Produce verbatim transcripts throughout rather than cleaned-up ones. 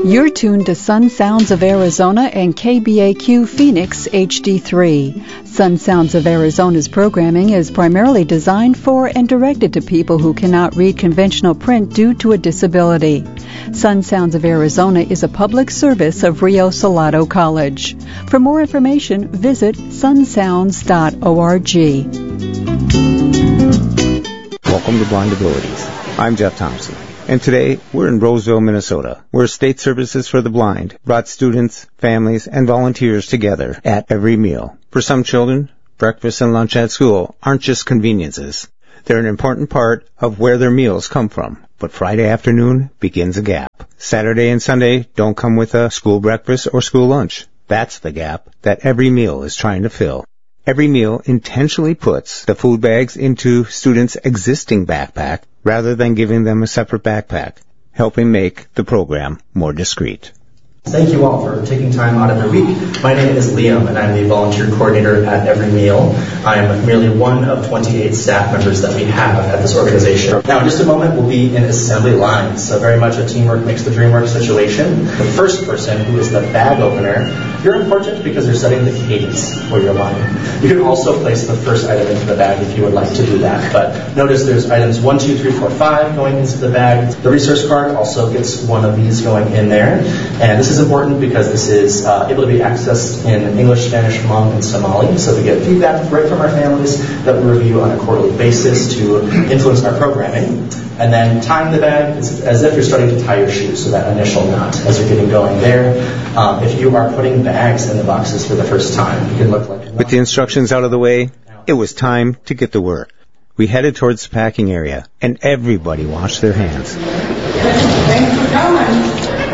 You're tuned to Sun Sounds of Arizona and K B A Q Phoenix H D three. Sun Sounds of Arizona's programming is primarily designed for and directed to people who cannot read conventional print due to a disability. Sun Sounds of Arizona is a public service of Rio Salado College. For more information, visit sun sounds dot org. Welcome to Blind Abilities. I'm Jeff Thompson. And today, we're in Roseville, Minnesota, where State Services for the Blind brought students, families, and volunteers together at every meal. For some children, breakfast and lunch at school aren't just conveniences. They're an important part of where their meals come from. But Friday afternoon begins a gap. Saturday and Sunday don't come with a school breakfast or school lunch. That's the gap that every meal is trying to fill. Every meal intentionally puts the food bags into students' existing backpack rather than giving them a separate backpack, helping make the program more discreet. Thank you all for taking time out of your week. My name is Liam, and I'm the volunteer coordinator at Every Meal. I am merely one of twenty-eight staff members that we have at this organization. Now, in just a moment, we'll be in assembly lines, so very much a teamwork makes the dream work situation. The first person, who is the bag opener, you're important because you're setting the cadence for your line. You can also place the first item into the bag if you would like to do that, but notice there's items one, two, three, four, five going into the bag. The resource card also gets one of these going in there, and this is important because this is uh, able to be accessed in English, Spanish, Hmong, and Somali. So we get feedback right from our families that we review on a quarterly basis to influence our programming. And then tying the bag is as if you're starting to tie your shoes, so that initial knot as you're getting going there. Um, if you are putting bags in the boxes for the first time, you can look like... With the instructions out of the way, it was time to get to work. We headed towards the packing area, and everybody washed their hands. Thanks for coming.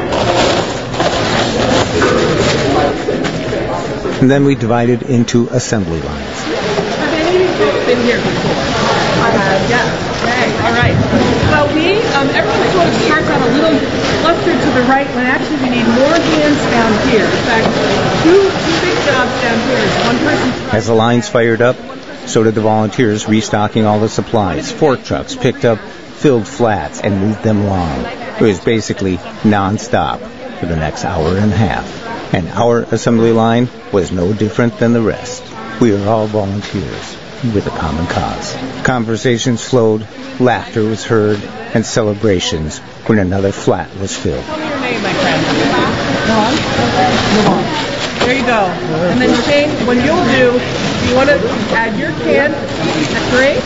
And then we divided into assembly lines. Have any of you been here before? I have, yeah. Okay, all right. So we, um, everyone sort of starts out a little clustered to the right when actually we need more hands down here. In fact, two, two big jobs down here. One person... As the lines fired up, so did the volunteers restocking all the supplies. Fork trucks picked up filled flats and moved them along. It was basically non-stop for the next hour and a half. And our assembly line was no different than the rest. We were all volunteers with a common cause. Conversations flowed, laughter was heard, and celebrations when another flat was filled. Tell me your name, my friend. Ron? Ron. There you go. And then Shane, what you'll do, you want to add your can. That's great.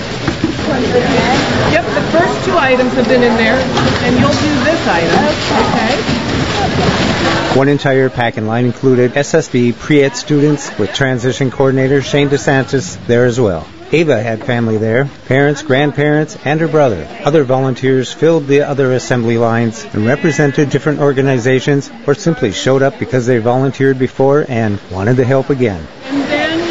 Yep, the first two items have been in there, and you'll do this item. Okay. One entire packing line included S S B pre-ed students with transition coordinator Shane DeSantis there as well. Ava had family there, parents, grandparents, and her brother. Other volunteers filled the other assembly lines and represented different organizations or simply showed up because they volunteered before and wanted to help again. And then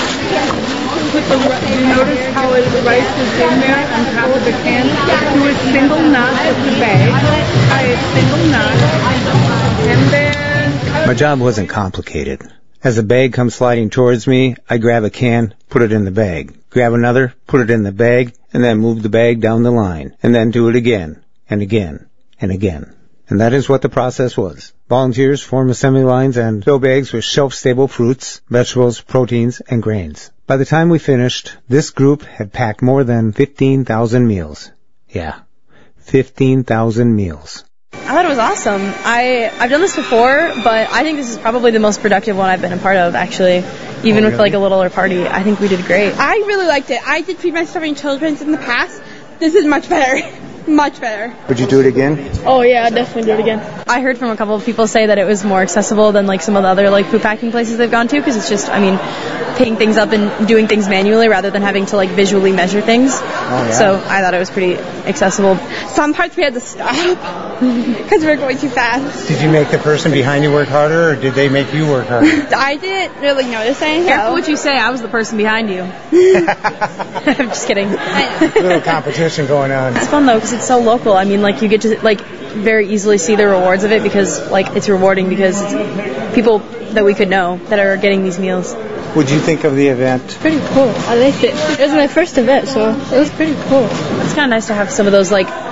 put the, you notice how the rice is in there on top of the can? Do a single knot with the bag, tie a single knot, and then... My job wasn't complicated. As a bag comes sliding towards me, I grab a can, put it in the bag, grab another, put it in the bag, and then move the bag down the line, and then do it again, and again, and again. And that is what the process was. Volunteers form assembly lines and fill bags with shelf-stable fruits, vegetables, proteins, and grains. By the time we finished, this group had packed more than fifteen thousand meals. Yeah, fifteen thousand meals. I thought it was awesome. I, I've done this before, but I think this is probably the most productive one I've been a part of, actually. Even oh, with, really? like, a littler party. I think we did great. I really liked it. I did Feed Starving Children's in the past. This is much better. Much better. Would you do it again? Oh, yeah, I'd definitely do it again. I heard from a couple of people say that it was more accessible than, like, some of the other, like, food packing places they've gone to, because it's just, I mean, picking things up and doing things manually rather than having to, like, visually measure things. Oh, yeah. So I thought it was pretty accessible. Some parts we had to stop because we were going too fast. Did you make the person behind you work harder, or did they make you work harder? I didn't really notice anything. Careful what you say. I was the person behind you. I'm just kidding. A little competition going on. It's fun, though, because it's so local. I mean, like, you get to, like, very easily see the rewards of it because, like, it's rewarding because it's people that we could know that are getting these meals. What'd you think of the event? Pretty cool. I liked it. It was my first event, so it was pretty cool. It's kind of nice to have some of those, like,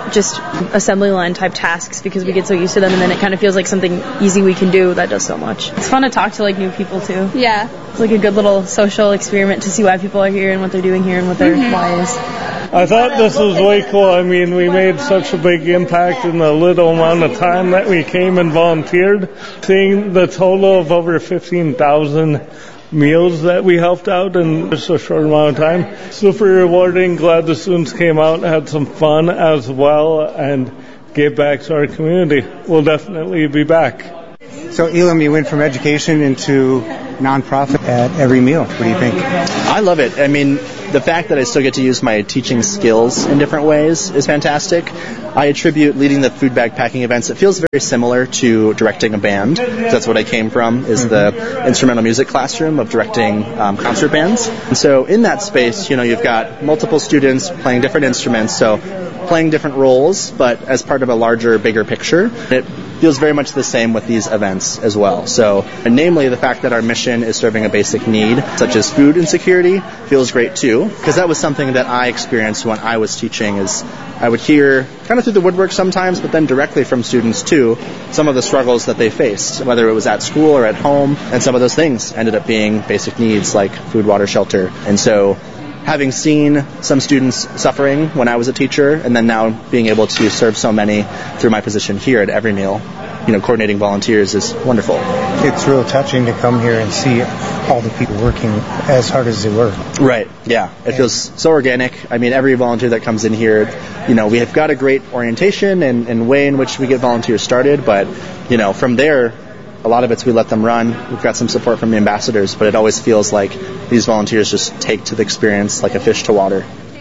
just assembly line type tasks because we get so used to them, and then it kind of feels like something easy we can do that does so much. It's fun to talk to like new people too. Yeah. It's like a good little social experiment to see why people are here and what they're doing here and what their mm-hmm. why is. I thought this was way cool. I mean, we made such a big impact in the little amount of time that we came and volunteered. Seeing the total of over fifteen thousand meals that we helped out in just a short amount of time. Super rewarding. Glad the students came out and had some fun as well and gave back to our community. We'll definitely be back. So, Elam, you went from education into nonprofit at Every Meal. What do you think? I love it. I mean, the fact that I still get to use my teaching skills in different ways is fantastic. I attribute leading the food bag packing events. It feels very similar to directing a band. That's what I came from, is the instrumental music classroom of directing um, concert bands. And so in that space, you know, you've got multiple students playing different instruments, so playing different roles, but as part of a larger, bigger picture. It feels very much the same with these events as well. So, and namely, the fact that our mission is serving a basic need, such as food insecurity, feels great too, because that was something that I experienced when I was teaching. Is I would hear, kind of through the woodwork sometimes, but then directly from students too, some of the struggles that they faced, whether it was at school or at home, and some of those things ended up being basic needs like food, water, shelter. And so, having seen some students suffering when I was a teacher, and then now being able to serve so many through my position here at Every Meal, you know, coordinating volunteers is wonderful. It's real touching to come here and see all the people working as hard as they work. Right, yeah. It feels so organic. I mean, every volunteer that comes in here, you know, we have got a great orientation and, and way in which we get volunteers started, but, you know, from there, a lot of it's we let them run. We've got some support from the ambassadors, but it always feels like these volunteers just take to the experience like a fish to water.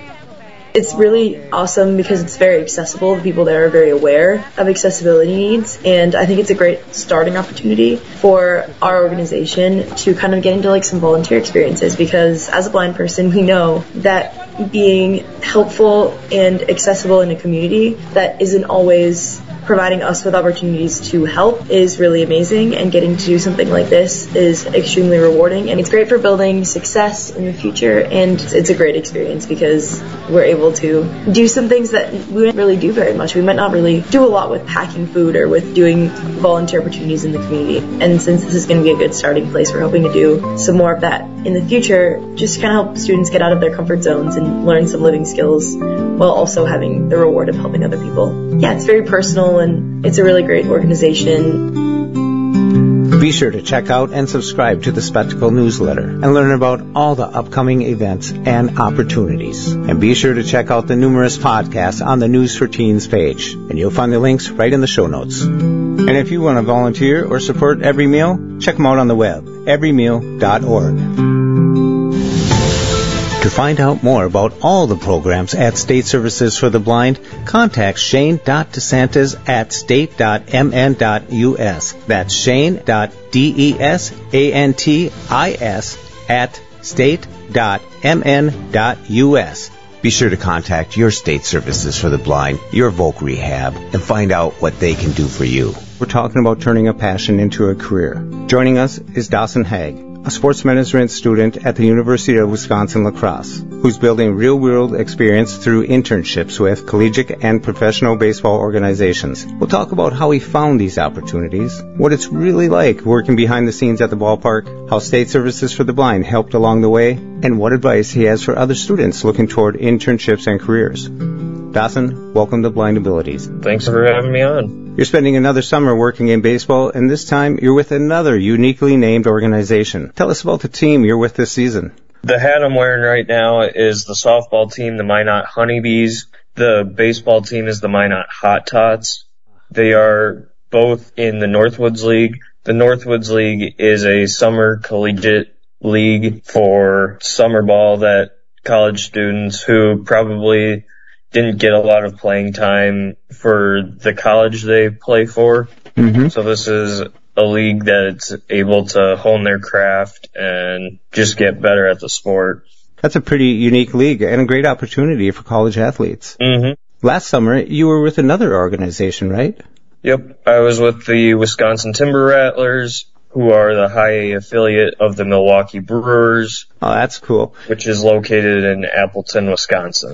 It's really awesome because it's very accessible. The people there are very aware of accessibility needs, and I think it's a great starting opportunity for our organization to kind of get into like some volunteer experiences, because as a blind person, we know that being helpful and accessible in a community that isn't always providing us with opportunities to help is really amazing, and getting to do something like this is extremely rewarding, and it's great for building success in the future, and it's a great experience because we're able to do some things that we don't really do very much. We might not really do a lot with packing food or with doing volunteer opportunities in the community, and since this is going to be a good starting place, we're hoping to do some more of that in the future, just kind of help students get out of their comfort zones and learn some living skills while also having the reward of helping other people. Yeah, it's very personal, and it's a really great organization. Be sure to check out and subscribe to the Spectacle newsletter and learn about all the upcoming events and opportunities. And be sure to check out the numerous podcasts on the News for Teens page, and you'll find the links right in the show notes. And if you want to volunteer or support Every Meal, check them out on the web, every meal dot org. To find out more about all the programs at State Services for the Blind, contact Shane dot DeSantis at state dot m n dot u s. That's Shane dot DeSantis at state dot m n dot u s. Be sure to contact your State Services for the Blind, your Voc Rehab, and find out what they can do for you. We're talking about turning a passion into a career. Joining us is Dawson Haig, a sports management student at the University of Wisconsin-La Crosse, who's building real-world experience through internships with collegiate and professional baseball organizations. We'll talk about how he found these opportunities, what it's really like working behind the scenes at the ballpark, how State Services for the Blind helped along the way, and what advice he has for other students looking toward internships and careers. Dawson, welcome to Blind Abilities. Thanks for having me on. You're spending another summer working in baseball, and this time you're with another uniquely named organization. Tell us about the team you're with this season. The hat I'm wearing right now is the softball team, the Minot Honeybees. The baseball team is the Minot Hot Tots. They are both in the Northwoods League. The Northwoods League is a summer collegiate league for summer ball that college students who probably didn't get a lot of playing time for the college they play for. Mm-hmm. So this is a league that's able to hone their craft and just get better at the sport. That's a pretty unique league and a great opportunity for college athletes. Mm-hmm. Last summer, you were with another organization, right? Yep. I was with the Wisconsin Timber Rattlers, who are the high A affiliate of the Milwaukee Brewers. Oh, that's cool. Which is located in Appleton, Wisconsin.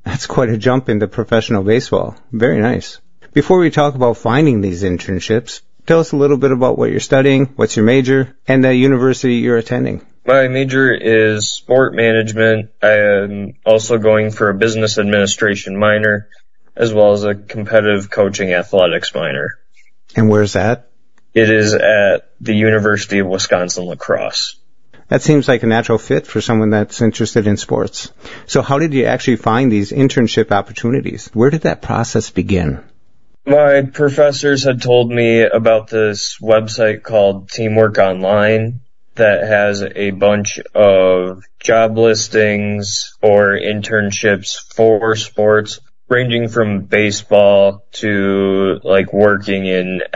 That's quite a jump into professional baseball. Very nice. Before we talk about finding these internships, tell us a little bit about what you're studying, what's your major, and the university you're attending. My major is sport management. I am also going for a business administration minor, as well as a competitive coaching athletics minor. And where's that? It is at the University of Wisconsin-La Crosse. That seems like a natural fit for someone that's interested in sports. So how did you actually find these internship opportunities? Where did that process begin? My professors had told me about this website called Teamwork Online that has a bunch of job listings or internships for sports, ranging from baseball to like working in